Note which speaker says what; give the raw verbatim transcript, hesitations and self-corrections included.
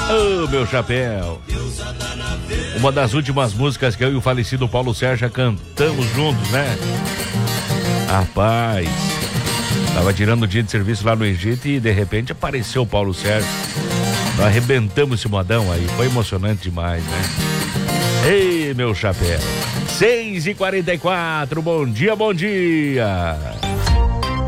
Speaker 1: Ô, oh, meu chapéu. Uma das últimas músicas que eu e o falecido Paulo Sérgio cantamos juntos, né? Rapaz, tava tirando o dia de serviço lá no Egito e de repente apareceu o Paulo Sérgio. Nós arrebentamos esse modão aí, foi emocionante demais, né? Ei, meu chapéu. seis e quarenta e quatro, bom dia, bom dia.